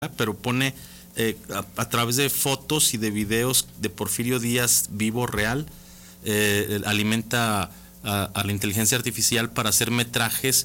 pero pone a través de fotos y de videos de Porfirio Díaz vivo, real, alimenta a la inteligencia artificial para hacer metrajes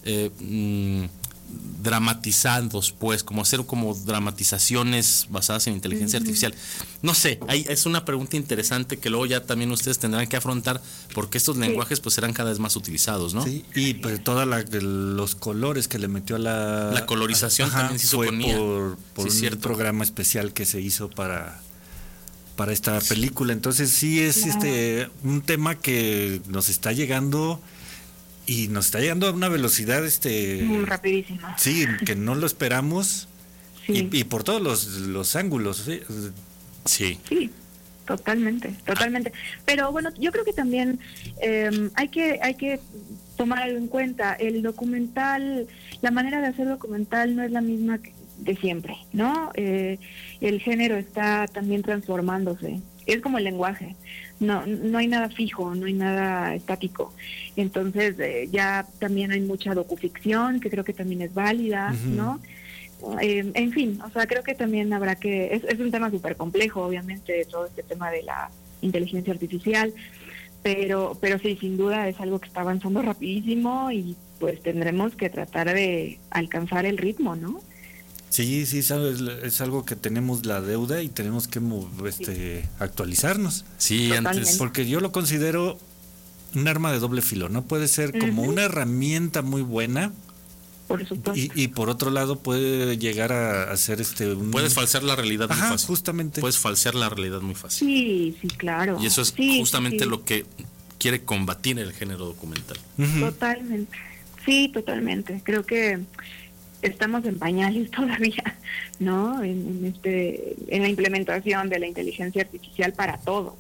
dramatizados, pues, como hacer como dramatizaciones basadas en inteligencia artificial. No sé, es una pregunta interesante que luego ya también ustedes tendrán que afrontar, porque estos lenguajes pues serán cada vez más utilizados, ¿no? Sí, y pues los colores que le metió a la colorización también se hizo fue con IA. por Sí, un programa especial que se hizo para esta película. Entonces sí es un tema que nos está llegando. Y nos está llegando a una velocidad muy rapidísima. Sí, que no lo esperamos. Sí. Y por todos los ángulos. Sí. Sí, totalmente. Pero bueno, yo creo que también hay que tomar algo en cuenta. El documental, la manera de hacer documental no es la misma de siempre, ¿no? El género está también transformándose. Es como el lenguaje. No hay nada fijo, no hay nada estático. Entonces ya también hay mucha docuficción que creo que también es válida, ¿no? En fin, o sea, creo que también habrá que... Es un tema súper complejo, obviamente, todo este tema de la inteligencia artificial, pero sí, sin duda es algo que está avanzando rapidísimo y pues tendremos que tratar de alcanzar el ritmo, ¿no? Sí, es algo que tenemos la deuda y tenemos que actualizarnos. Sí, antes. Porque yo lo considero un arma de doble filo, ¿no? Puede ser como una herramienta muy buena. Por supuesto. Y por otro lado puede llegar a ser Puedes falsear la realidad muy fácil. Justamente. Puedes falsear la realidad muy fácil. Sí, claro. Y eso es justamente lo que quiere combatir el género documental. Totalmente. Sí, totalmente. Creo que estamos en pañales todavía, ¿no? En la implementación de la inteligencia artificial para todo.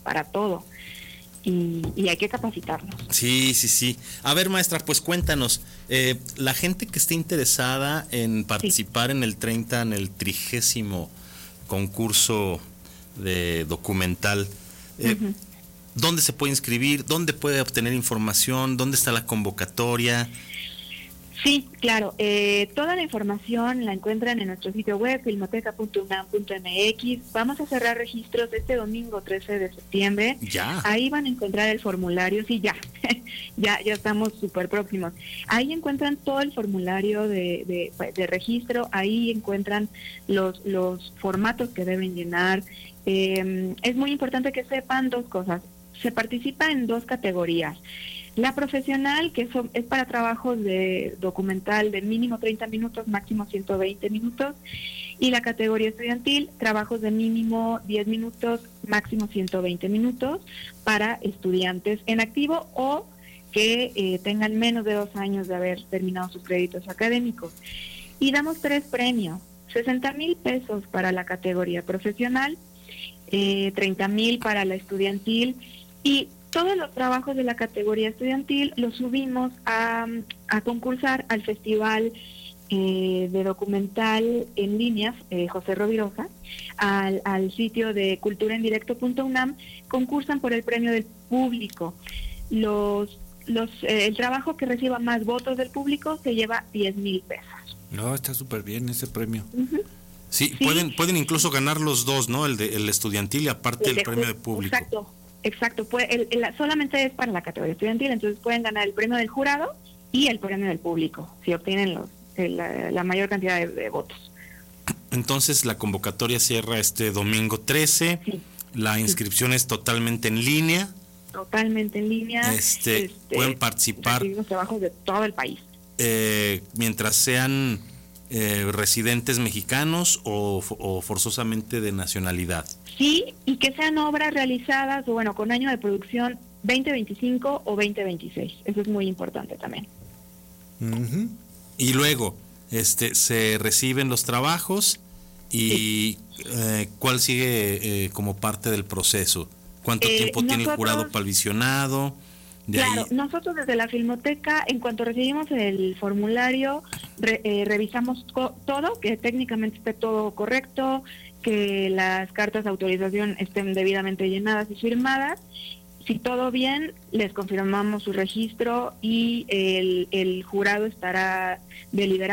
Y hay que capacitarnos. Sí. A ver, maestra, pues cuéntanos, la gente que esté interesada en participar en el 30º concurso de documental, ¿dónde se puede inscribir? ¿Dónde puede obtener información? ¿Dónde está la convocatoria? Sí, claro. Toda la información la encuentran en nuestro sitio web, filmoteca.unam.mx. Vamos a cerrar registros este domingo 13 de septiembre. Ya. Ahí van a encontrar el formulario. Sí, ya. ya estamos súper próximos. Ahí encuentran todo el formulario de registro. Ahí encuentran los formatos que deben llenar. Es muy importante que sepan dos cosas. Se participa en dos categorías. La profesional, que es para trabajos de documental de mínimo 30 minutos, máximo 120 minutos, y la categoría estudiantil, trabajos de mínimo 10 minutos, máximo 120 minutos, para estudiantes en activo o que tengan menos de 2 años de haber terminado sus créditos académicos. Y damos 3 premios, 60,000 pesos para la categoría profesional, 30,000 para la estudiantil, y todos los trabajos de la categoría estudiantil los subimos a concursar al Festival de Documental en Línea, José Rovirosa, al sitio de culturaendirecto.unam. Concursan por el premio del público. El trabajo que reciba más votos del público se lleva 10,000 pesos. No, está súper bien ese premio. Sí, pueden incluso ganar los dos, ¿no? El estudiantil y aparte el premio de público. Exacto, solamente es para la categoría estudiantil, entonces pueden ganar el premio del jurado y el premio del público, si obtienen la mayor cantidad de votos. Entonces la convocatoria cierra este domingo 13, la inscripción es totalmente en línea. Totalmente en línea. Pueden participar. Recibimos trabajos de todo el país. Mientras sean residentes mexicanos o forzosamente de nacionalidad. Sí, y que sean obras realizadas, con año de producción 2025 o 2026. Eso es muy importante también. Y luego, se reciben los trabajos y ¿cuál sigue como parte del proceso? ¿Cuánto tiempo tiene el jurado para el visionado? Claro, nosotros desde la Filmoteca, en cuanto recibimos el formulario, revisamos todo, que técnicamente esté todo correcto, que las cartas de autorización estén debidamente llenadas y firmadas. Si todo bien, les confirmamos su registro y el jurado estará deliberando